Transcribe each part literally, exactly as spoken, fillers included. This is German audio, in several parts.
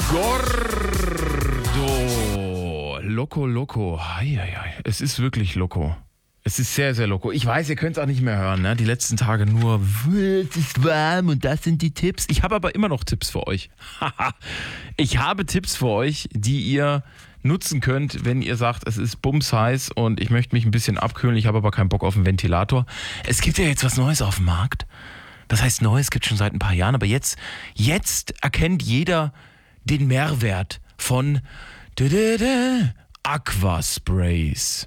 Gordo. Loco, loco. Heieiei. Es ist wirklich loco. Es ist sehr, sehr loco. Ich weiß, ihr könnt es auch nicht mehr hören, ne? Die letzten Tage nur, es ist warm und das sind die Tipps. Ich habe aber immer noch Tipps für euch. Ich habe Tipps für euch, die ihr nutzen könnt, wenn ihr sagt, es ist bumsheiß und ich möchte mich ein bisschen abkühlen, ich habe aber keinen Bock auf einen Ventilator. Es gibt ja jetzt was Neues auf dem Markt. Das heißt, Neues gibt es schon seit ein paar Jahren, aber jetzt, jetzt erkennt jeder den Mehrwert von Aquasprays.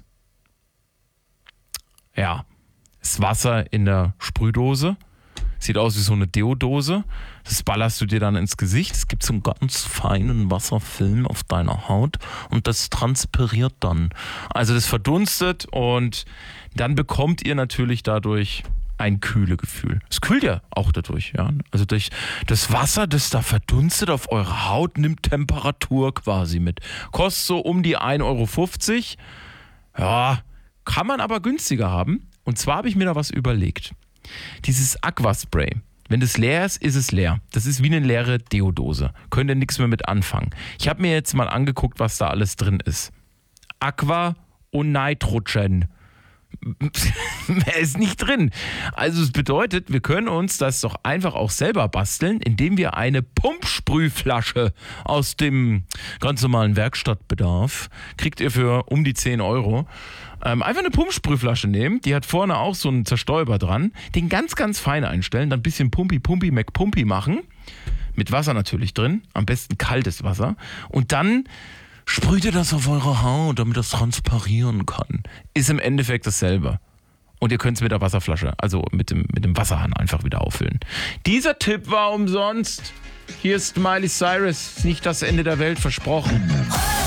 Ja, das Wasser in der Sprühdose. Sieht aus wie so eine Deodose. Das ballerst du dir dann ins Gesicht. Es gibt so einen ganz feinen Wasserfilm auf deiner Haut und das transpiriert dann. Also das verdunstet und dann bekommt ihr natürlich dadurch ein kühle Gefühl. Es kühlt ja auch dadurch, ja. Also durch das Wasser, das da verdunstet auf eure Haut, nimmt Temperatur quasi mit. Kostet so um die ein Euro fünfzig. Ja, kann man aber günstiger haben. Und zwar habe ich mir da was überlegt. Dieses Aquaspray, wenn das leer ist, ist es leer. Das ist wie eine leere Deodose. Könnt ihr nichts mehr mit anfangen. Ich habe mir jetzt mal angeguckt, was da alles drin ist. Aqua und Nitrogen. Mehr ist nicht drin. Also es bedeutet, wir können uns das doch einfach auch selber basteln, indem wir eine Pumpsprühflasche aus dem ganz normalen Werkstattbedarf, kriegt ihr für um die zehn Euro, ähm, einfach eine Pumpsprühflasche nehmen, die hat vorne auch so einen Zerstäuber dran, den ganz, ganz fein einstellen, dann ein bisschen Pumpi, Pumpi, McPumpi machen, mit Wasser natürlich drin, am besten kaltes Wasser und dann sprüht ihr das auf eure Haut, damit das transpirieren kann. Ist im Endeffekt dasselbe. Und ihr könnt es mit der Wasserflasche, also mit dem, mit dem Wasserhahn einfach wieder auffüllen. Dieser Tipp war umsonst. Hier ist Miley Cyrus. Ist nicht das Ende der Welt versprochen.